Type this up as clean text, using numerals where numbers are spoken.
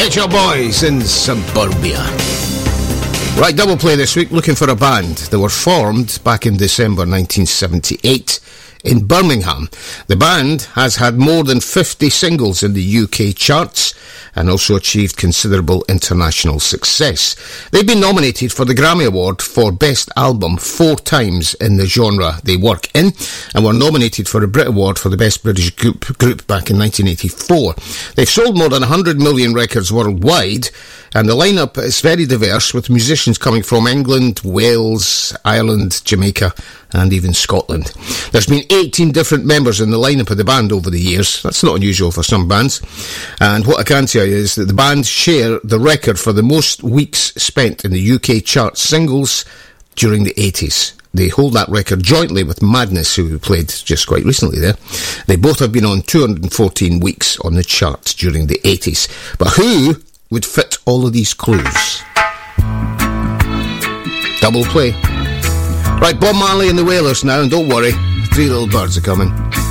Pet Shop Boys in Suburbia. Right, double play this week, looking for a band. They were formed back in December 1978 in Birmingham. The band has had more than 50 singles in the UK charts and also achieved considerable international success. They've been nominated for the Grammy Award for Best Album 4 times in the genre they work in, and were nominated for a Brit Award for the Best British Group back in 1984. They've sold more than 100 million records worldwide, and the lineup is very diverse, with musicians coming from England, Wales, Ireland, Jamaica, and even Scotland. There's been 18 different members in the lineup of the band over the years. That's not unusual for some bands. And what I can tell you is that the band share the record for the most weeks spent in the UK chart singles during the 80s. They hold that record jointly with Madness, who we played just quite recently there. They both have been on 214 weeks on the charts during the 80s. But who would fit all of these clues? Double play. Right, Bob Marley and the Wailers now, and don't worry, 3 Little Birds are coming.